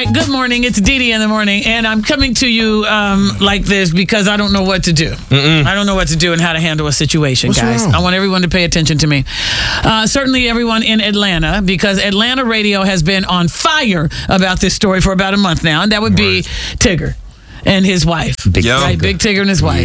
right, good morning. It's Dee Dee in the morning, and I'm coming to you like this because I don't know what to do. I don't know what to do and how to handle a situation, guys. Wrong? I want everyone to pay attention to me. Certainly everyone in Atlanta, because Atlanta radio has been on fire about this story for about a month now, and that would be Tigger and his wife. Big Tigger and his wife.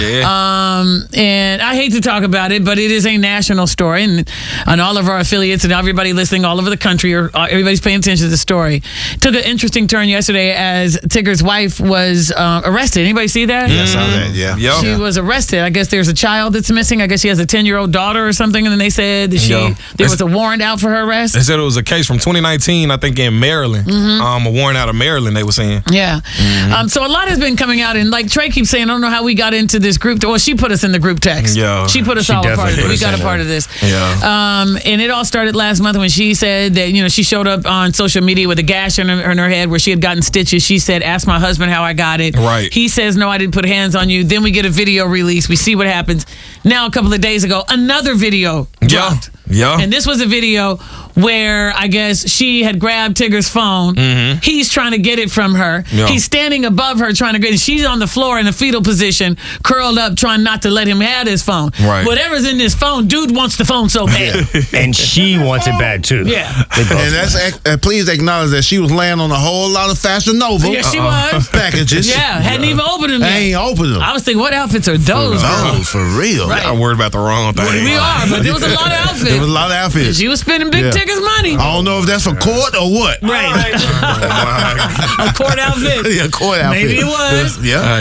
And I hate to talk about it, but it is a national story, and all of our affiliates and everybody listening all over the country, or everybody's paying attention to the story. Took an interesting turn yesterday as Tigger's wife was arrested. Anybody see that? Yeah, I saw that. Yeah. She was arrested. I guess there's a child that's missing. I guess she has a 10-year-old daughter or something, and then they said that there was a warrant out for her arrest. They said it was a case from 2019, I think, in Maryland. A warrant out of Maryland, they were saying. Yeah. So a lot has been coming out, and like Trey keeps saying, I don't know how we got into this group. Well, she put us in the group text. Yeah. She put us all a part of it. We got a part of this. Yeah. And it all started last month when she said that, she showed up on social media with a gash in her head where she had gotten stitches. She said, ask my husband how I got it. Right. He says, no, I didn't put hands on you. Then we get a video release. We see what happens. Now, a couple of days ago, another video dropped. Yeah. And this was a video where I guess she had grabbed Tigger's phone. He's trying to get it from her. Yeah. He's standing above her trying to get it. She's on the floor in a fetal position, curled up, trying not to let him have his phone. Right. Whatever's in this phone, dude wants the phone so bad. And she wants it bad too. Yeah. And please acknowledge that she was laying on a whole lot of Fashion Nova Yeah, she was. packages. Yeah, hadn't even opened them yet. Ain't opened them. I was thinking, what outfits are those? Those for real. Right. I'm worried about the wrong thing. We are, but there was a lot of outfits. There was a lot of outfits. She was spending Big Tigger's money. I don't know if that's for court or what. Right. A court outfit. Yeah, court outfit. Maybe it was.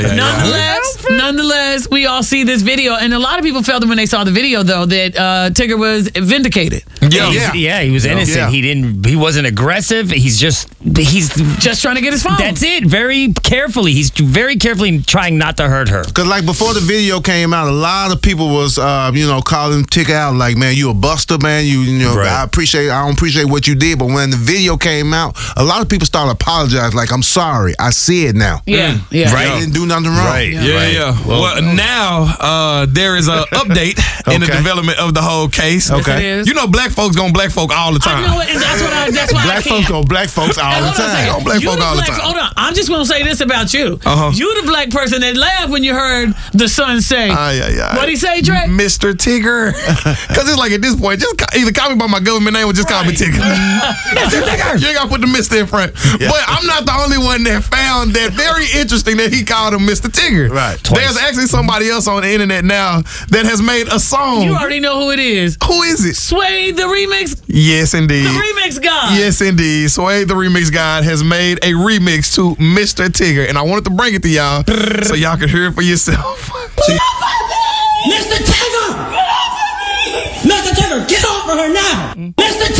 Nonetheless, we all see this video, and a lot of people felt that when they saw the video, though, that Tigger was vindicated. He was innocent. Yeah. He wasn't aggressive. He's just trying to get his phone. That's it. Very carefully. He's very carefully trying not to hurt her. Because like before the video came out, a lot of people was calling Tigger out like, man, you a buster, man. Right. I don't appreciate what you did. But when the video came out, a lot of people started apologizing like, I'm sorry. I see it now. Yeah. Right. I didn't do nothing wrong. Right. Yeah. Well, now there is an update in the development of the whole case. Okay. It is. Black folks gonna black folk all the time. I know it, and that's why Black folks go black folks all the time. Black folk all the time. Hold on. I'm just going to say this about you. You the black person that laughed when you heard the son say, what'd he say, Trey? Mr. Tigger. Because it's like at this point, just either call me by my government name or just call me Tigger. Mr. Tigger. You ain't got to put the Mr. in front. Yeah. But I'm not the only one that found that very interesting that he called him Mr. Tigger. Right. There's actually somebody else on the internet now that has made a song. You already know who it is. Who is it? Sway the remix. Yes, indeed. The remix god. Yes, indeed. Sway the remix god has made a remix to Mr. Tigger, and I wanted to bring it to y'all so y'all could hear it for yourself. Mr. Tigger! Mr. Tigger, get off of her now! Mr.